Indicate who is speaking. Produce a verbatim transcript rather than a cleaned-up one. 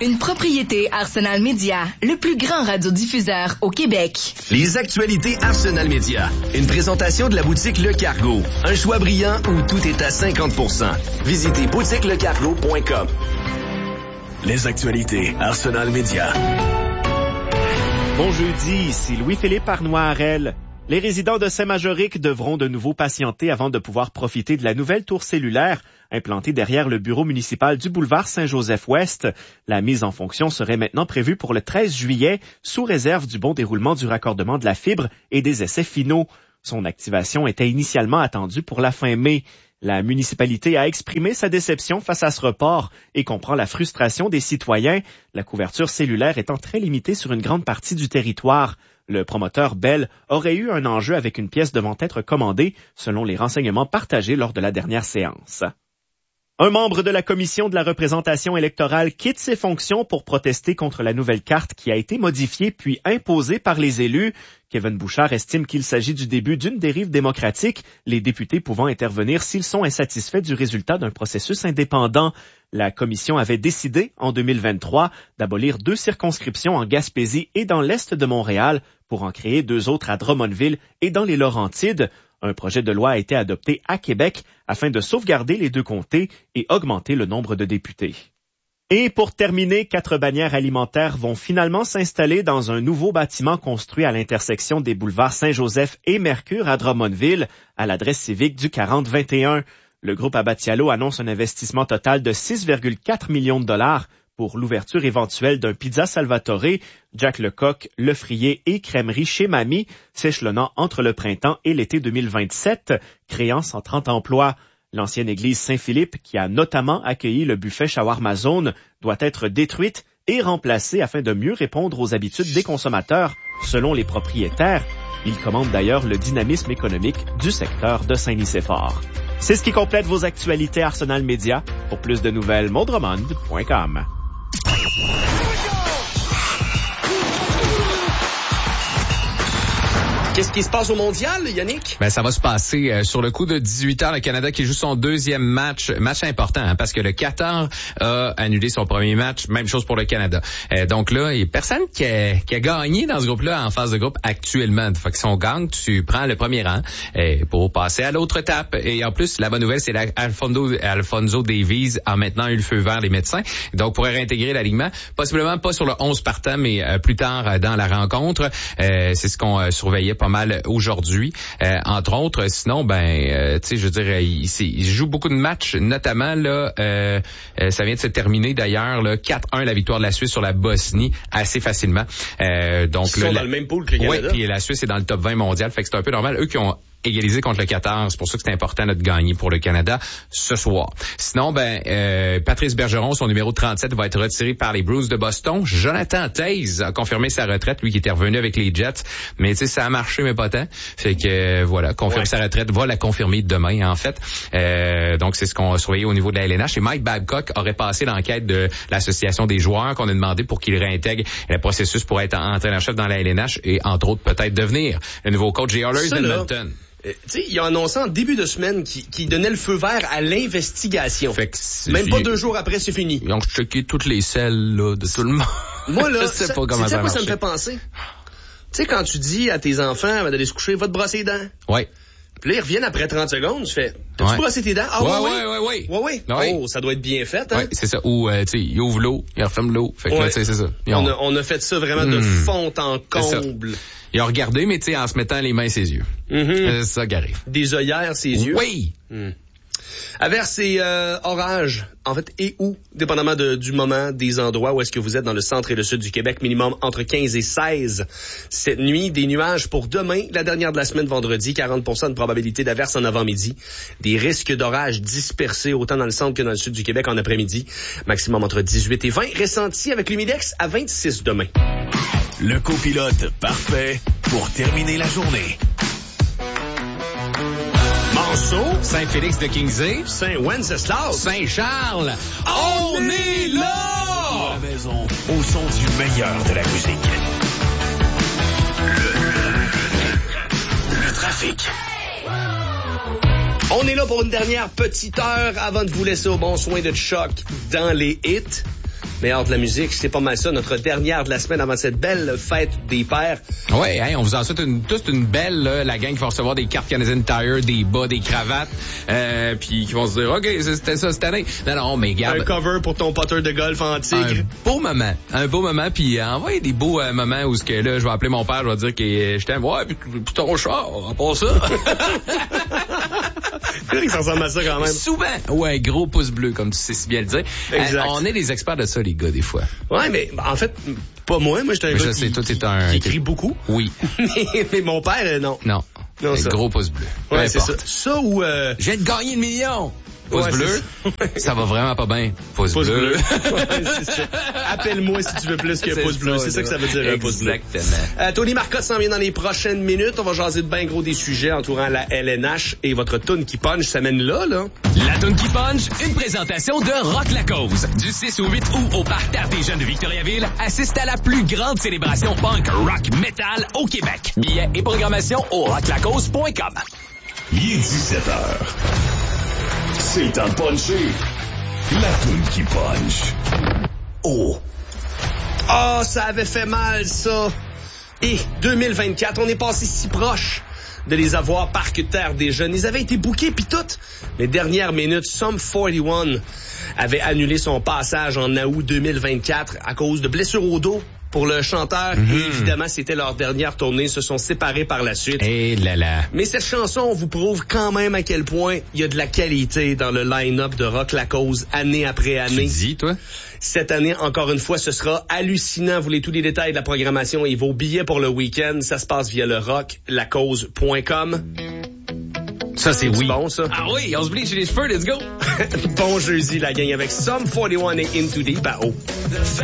Speaker 1: Une propriété Arsenal Média, le plus grand radiodiffuseur au Québec.
Speaker 2: Les actualités Arsenal Média. Une présentation de la boutique Le Cargo. Un choix brillant où tout est à cinquante pour cent. Visitez boutique le cargo point com. Les actualités Arsenal Média.
Speaker 3: Bon jeudi, ici Louis-Philippe Arnoirel. Les résidents de Saint-Majoric devront de nouveau patienter avant de pouvoir profiter de la nouvelle tour cellulaire implantée derrière le bureau municipal du boulevard Saint-Joseph-Ouest. La mise en fonction serait maintenant prévue pour le treize juillet, sous réserve du bon déroulement du raccordement de la fibre et des essais finaux. Son activation était initialement attendue pour la fin mai. La municipalité a exprimé sa déception face à ce report et comprend la frustration des citoyens, la couverture cellulaire étant très limitée sur une grande partie du territoire. Le promoteur Bell aurait eu un enjeu avec une pièce devant être commandée, selon les renseignements partagés lors de la dernière séance. Un membre de la commission de la représentation électorale quitte ses fonctions pour protester contre la nouvelle carte qui a été modifiée puis imposée par les élus. Kevin Bouchard estime qu'il s'agit du début d'une dérive démocratique, les députés pouvant intervenir s'ils sont insatisfaits du résultat d'un processus indépendant. La commission avait décidé, en deux mille vingt-trois, d'abolir deux circonscriptions en Gaspésie et dans l'est de Montréal pour en créer deux autres à Drummondville et dans les Laurentides. Un projet de loi a été adopté à Québec afin de sauvegarder les deux comtés et augmenter le nombre de députés. Et pour terminer, quatre bannières alimentaires vont finalement s'installer dans un nouveau bâtiment construit à l'intersection des boulevards Saint-Joseph et Mercure à Drummondville, à l'adresse civique du quarante vingt et un. Le groupe Abatialo annonce un investissement total de six virgule quatre millions de dollars pour l'ouverture éventuelle d'un Pizza Salvatore, Jack Lecoq, Le Frier et Crèmerie chez Mamie, s'échelonnant entre le printemps et l'été deux mille vingt-sept, créant cent trente emplois. L'ancienne église Saint-Philippe, qui a notamment accueilli le buffet Shawarma Zone, doit être détruite et remplacée afin de mieux répondre aux habitudes des consommateurs, selon les propriétaires. Ils commandent d'ailleurs le dynamisme économique du secteur de Saint-Nicéphore. C'est ce qui complète vos actualités Arsenal Média. Pour plus de nouvelles, mondremond point com.
Speaker 4: Qu'est-ce qui se passe au mondial, Yannick?
Speaker 5: Ben, ça va se passer euh, sur le coup de dix-huit heures, le Canada qui joue son deuxième match, match important, hein, parce que le Qatar a annulé son premier match, même chose pour le Canada. Euh, donc là, il n'y a personne qui a, qui a gagné dans ce groupe-là en phase de groupe actuellement. Fait que si on gagne, tu prends le premier rang euh, pour passer à l'autre étape. Et en plus, la bonne nouvelle, c'est qu'Alfonso Alfonso Davies a maintenant eu le feu vert des médecins, donc pourrait réintégrer l'alignement, possiblement pas sur le onze partant, mais euh, plus tard euh, dans la rencontre. Euh, c'est ce qu'on euh, surveillait pas mal aujourd'hui, euh, entre autres. Sinon, ben, euh, tu sais, je veux dire, il, il joue beaucoup de matchs, notamment là, euh, euh, ça vient de se terminer d'ailleurs, là, quatre un la victoire de la Suisse sur la Bosnie assez facilement. Euh, donc,
Speaker 4: Ils
Speaker 5: là,
Speaker 4: sont
Speaker 5: la,
Speaker 4: dans le même pool que le Canada.
Speaker 5: Oui, puis la Suisse est dans le top vingt mondial, fait que c'est un peu normal. Eux qui ont égalisé contre le Qatar, c'est pour ça que c'est important de gagner pour le Canada ce soir. Sinon, ben, euh, Patrice Bergeron, son numéro trente-sept, va être retiré par les Bruins de Boston. Jonathan Toews a confirmé sa retraite, lui qui était revenu avec les Jets, mais tu sais, ça a marché, mais pas tant. Fait que, euh, voilà, confirme ouais. sa retraite, va la confirmer demain, en fait. Euh, donc, c'est ce qu'on a surveillé au niveau de la L N H. Et Mike Babcock aurait passé l'enquête de l'association des joueurs qu'on a demandé pour qu'il réintègre le processus pour être entraîneur-chef dans la L N H et, entre autres, peut-être devenir le nouveau coach des Oilers d'Edmonton.
Speaker 4: Euh, tu sais, il a annoncé en début de semaine qu'il, qu'il donnait le feu vert à l'investigation.
Speaker 5: Fait que
Speaker 4: Même pas deux jours après, c'est fini.
Speaker 5: Ils ont checké toutes les selles là, de tout le monde.
Speaker 4: Moi, là,
Speaker 5: je sais
Speaker 4: ça,
Speaker 5: pas comment
Speaker 4: ça,
Speaker 5: ça
Speaker 4: ça me fait penser. Tu sais, quand tu dis à tes enfants avant d'aller se coucher, va te brosser les dents.
Speaker 5: Ouais.
Speaker 4: Puis là, ils reviennent après trente secondes, tu fais, t'as-tu
Speaker 5: ouais.
Speaker 4: brossé tes dents? Ah,
Speaker 5: ouais,
Speaker 4: ouais,
Speaker 5: ouais, ouais, ouais.
Speaker 4: ouais, ouais.
Speaker 5: ouais.
Speaker 4: Oh, ça doit être bien fait, hein?
Speaker 5: Ouais, c'est ça. Ou, euh, tu sais, il ouvre l'eau, il referme l'eau. Fait que
Speaker 4: ouais.
Speaker 5: là, tu sais, c'est ça.
Speaker 4: On, on, a, on a fait ça vraiment mmh. de fond en comble.
Speaker 5: Il a regardé, mais tu sais, en se mettant les mains ses yeux.
Speaker 4: Mm-hmm.
Speaker 5: C'est ça qui arrive.
Speaker 4: Des œillères ses yeux.
Speaker 5: Oui!
Speaker 4: Mm. Averses et euh, orages, en fait, et où, dépendamment de, du moment, des endroits où est-ce que vous êtes dans le centre et le sud du Québec, minimum entre quinze et seize. Cette nuit, des nuages pour demain, la dernière de la semaine, vendredi, quarante pour cent de probabilité d'averse en avant-midi. Des risques d'orages dispersés autant dans le centre que dans le sud du Québec en après-midi. Maximum entre dix-huit et vingt, ressenti avec l'humidex à vingt-six demain.
Speaker 2: Le copilote parfait pour terminer la journée.
Speaker 4: Manceau,
Speaker 5: Saint-Félix de Kingsey,
Speaker 2: Saint-Wenceslas,
Speaker 5: Saint-Charles, on, on est là!
Speaker 2: À la maison, au son du meilleur de la musique. Le, le, le trafic.
Speaker 4: On est là pour une dernière petite heure avant de vous laisser au bon soin de Choc dans les hits. meilleur de la musique. C'est pas mal ça, notre dernière de la semaine avant cette belle fête des pères.
Speaker 5: Oui, hein, on vous en souhaite une, toute une belle, là, la gang qui va recevoir des cartes Canadian Tire, des bas, des cravates, euh, puis qui vont se dire, OK, c'était ça cette année. Non, non, mais regarde.
Speaker 4: Un cover pour ton potter de golf en tigre.
Speaker 5: Un beau moment. Un beau moment, puis euh, envoyez des beaux euh, moments où ce que là, je vais appeler mon père, je vais dire que euh, je t'aime. Ouais, puis, puis ton char, à part ça.
Speaker 4: C'est vrai que ça ressemble à ça quand même.
Speaker 5: Souvent. Ouais, gros pouce bleu, comme tu sais si bien le dire.
Speaker 4: Exact.
Speaker 5: Euh, on est des experts de ça, les gars, des fois.
Speaker 4: Ouais, mais en fait, pas moi. Moi, j'étais un
Speaker 5: Mais
Speaker 4: gars
Speaker 5: je sais,
Speaker 4: qui,
Speaker 5: toi, t'es
Speaker 4: qui,
Speaker 5: un-
Speaker 4: qui écrit beaucoup.
Speaker 5: Oui.
Speaker 4: mais, mais mon père, euh, non.
Speaker 5: Non.
Speaker 4: Non,
Speaker 5: Un
Speaker 4: ça.
Speaker 5: gros pouce bleu. Peu
Speaker 4: Ouais, c'est ça.
Speaker 5: importe.
Speaker 4: Ça ou... Euh...
Speaker 5: Je viens de gagner le million. Pouce
Speaker 4: Ouais,
Speaker 5: bleu,
Speaker 4: c'est
Speaker 5: ça va vraiment pas bien. Pouce,
Speaker 4: Pouce
Speaker 5: bleu.
Speaker 4: bleu. Ouais, c'est ça. Appelle-moi si tu veux plus que
Speaker 5: C'est
Speaker 4: pouce bleu.
Speaker 5: ça,
Speaker 4: C'est ça que ça veut dire, un pouce bleu.
Speaker 5: Exactement.
Speaker 4: Euh, Tony Marcotte s'en vient dans les prochaines minutes. On va jaser de bien gros des sujets entourant la L N H et votre toune qui punch s'amène là, là.
Speaker 6: La toune qui punch, une présentation de Rock la Cause. Du six au huit août au Parterre des Jeunes de Victoriaville, assiste à la plus grande célébration punk rock metal au Québec. Billets et programmation au rock la cause point com.
Speaker 2: Il est dix-sept heures. C'est le temps de puncher. La toune qui punch. Oh.
Speaker 4: Oh, ça avait fait mal, ça. Et deux mille vingt-quatre, on est passé si proche de les avoir Parc Terre des Jeunes. Ils avaient été bookés puis tout. Mais dernière minute, Sum quarante et un avait annulé son passage en août deux mille vingt-quatre à cause de blessures au dos pour le chanteur.
Speaker 5: Mm-hmm.
Speaker 4: Et évidemment, c'était leur dernière tournée. Ils se sont séparés par la suite.
Speaker 5: Et là là.
Speaker 4: Mais cette chanson vous prouve quand même à quel point il y a de la qualité dans le line-up de Rock la Cause année après
Speaker 5: Tu
Speaker 4: année.
Speaker 5: dis, toi?
Speaker 4: Cette année, encore une fois, ce sera hallucinant. Vous voulez tous les détails de la programmation et vos billets pour le week-end. Ça se passe via le rock la cause point com.
Speaker 5: Ça, c'est oui.
Speaker 4: Bon, ça.
Speaker 5: Ah oui, on se blige les cheveux, let's go.
Speaker 4: Bon jeudi, la gang, avec Sum quarante et un et Into Deep à haut.